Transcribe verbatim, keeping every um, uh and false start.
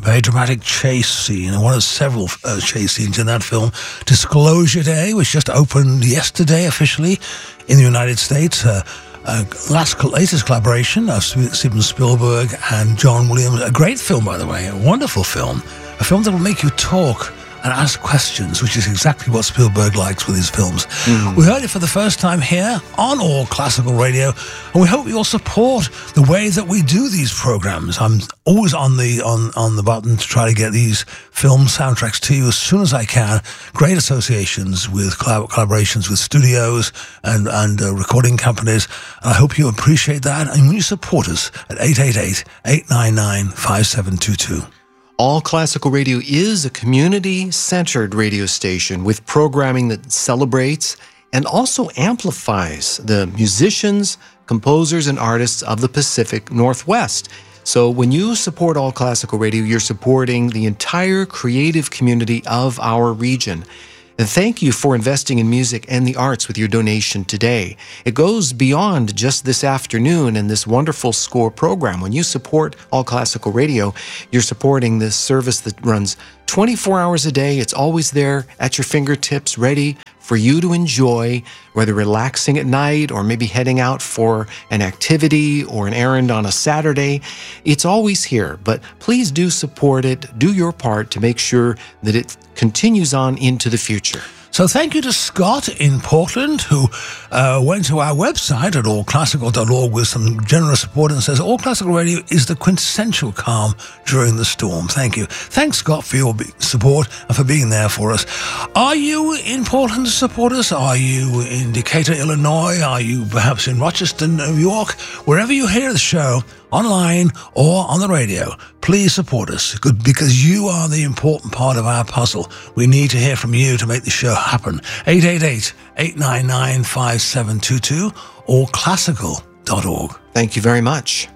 Very dramatic chase scene, and one of several uh, chase scenes in that film. Disclosure Day, which just opened yesterday officially in the United States. Uh, uh, last latest collaboration of Steven Spielberg and John Williams. A great film, by the way, a wonderful film. A film that will make you talk and ask questions, which is exactly what Spielberg likes with his films. Mm. We heard it for the first time here on All Classical Radio, and we hope you'll support the way that we do these programs. I'm always on the on, on the button to try to get these film soundtracks to you as soon as I can. Great associations with collab- collaborations with studios and, and uh, recording companies. And I hope you appreciate that. And when you support us at eight eight eight, eight nine nine, five seven two two. All Classical Radio is a community-centered radio station with programming that celebrates and also amplifies the musicians, composers, and artists of the Pacific Northwest. So when you support All Classical Radio, you're supporting the entire creative community of our region. And thank you for investing in music and the arts with your donation today. It goes beyond just this afternoon and this wonderful score program. When you support All Classical Radio, you're supporting this service that runs twenty-four hours a day. It's always there at your fingertips, ready for you to enjoy, whether relaxing at night or maybe heading out for an activity or an errand on a Saturday. It's always here, but please do support it. Do your part to make sure that it continues on into the future. So thank you to Scott in Portland, who uh, went to our website at all classical dot org with some generous support and says, All Classical Radio is the quintessential calm during the storm. Thank you. Thanks, Scott, for your support and for being there for us. Are you in Portland to support us? Are you in Decatur, Illinois? Are you perhaps in Rochester, New York? Wherever you hear the show, online or on the radio, please support us, because you are the important part of our puzzle. We need to hear from you to make the show happen. eight eight eight, eight nine nine, five seven two two or classical dot org. Thank you very much.